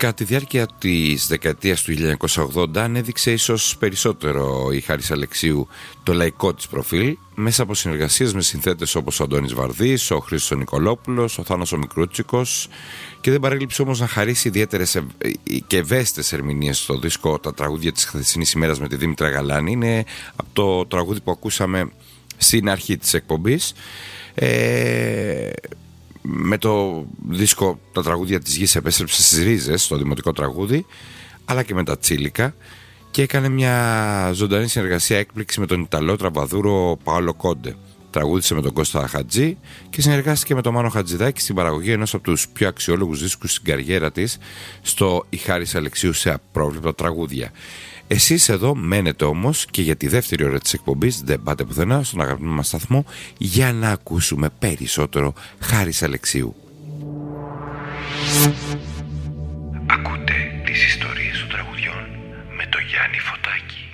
Κατά τη διάρκεια της δεκαετίας του 1980 ανέδειξε ίσως περισσότερο η Χάρης Αλεξίου το λαϊκό της προφίλ μέσα από συνεργασίες με συνθέτες όπως ο Αντώνης Βαρδής, ο Χρήστος Νικολόπουλος, ο Θάνος ο Μικρούτσικος, και δεν παρέλειψε όμως να χαρίσει ιδιαίτερες και ευαίσθητες ερμηνείες στο δίσκο «Τα τραγούδια της χθεσινής ημέρας» με τη Δήμητρα Γαλάνη. Είναι από το τραγούδι που ακούσαμε στην αρχή της εκπομπής. Με το δίσκο «Τα τραγούδια της γης» επέστρεψε στις ρίζες στο δημοτικό τραγούδι, αλλά και με τα Τσίλικα, και έκανε μια ζωντανή συνεργασία έκπληξη με τον Ιταλό τραβαδούρο Παόλο Κόντε. Τραγούδισε με τον Κώστα Χατζή και συνεργάστηκε με τον Μάνο Χατζηδάκη στην παραγωγή ενός από τους πιο αξιόλογους δίσκους στην καριέρα της, στο «Η Χάρης Αλεξίου σε απρόβλεπτα τραγούδια». Εσείς εδώ μένετε όμως και για τη δεύτερη ώρα της εκπομπής, δεν πάτε πουθενά, στον αγαπημένο μας σταθμό, για να ακούσουμε περισσότερο Χάρης Αλεξίου. Ακούτε τις ιστορίες των τραγουδιών με το Γιάννη Φωτάκη.